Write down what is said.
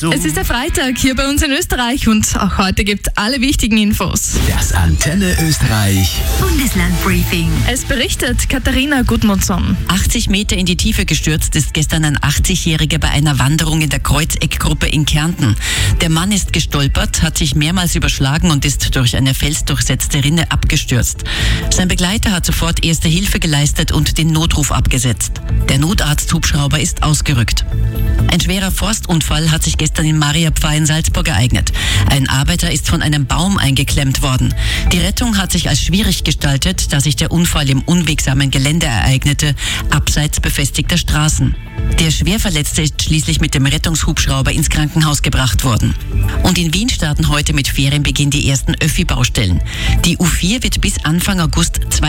Lösung. Es ist der Freitag hier bei uns in Österreich und auch heute gibt es alle wichtigen Infos. Das Antenne Österreich Bundeslandbriefing. Es berichtet Katharina Gudmundsson. 80 Meter in die Tiefe gestürzt ist gestern ein 80-Jähriger bei einer Wanderung in der Kreuzeckgruppe in Kärnten. Der Mann ist gestolpert, hat sich mehrmals überschlagen und ist durch eine felsdurchsetzte Rinne abgestürzt. Sein Begleiter hat sofort erste Hilfe geleistet und den Notruf abgesetzt. Der Notarzthubschrauber ist ausgerückt. Ein schwerer Forstunfall hat sich gestern in Mariapfarr in Salzburg ereignet. Ein Arbeiter ist von einem Baum eingeklemmt worden. Die Rettung hat sich als schwierig gestaltet, da sich der Unfall im unwegsamen Gelände ereignete, abseits befestigter Straßen. Der Schwerverletzte ist schließlich mit dem Rettungshubschrauber ins Krankenhaus gebracht worden. Und in Wien starten heute mit Ferienbeginn die ersten Öffi-Baustellen. Die U4 wird bis Anfang August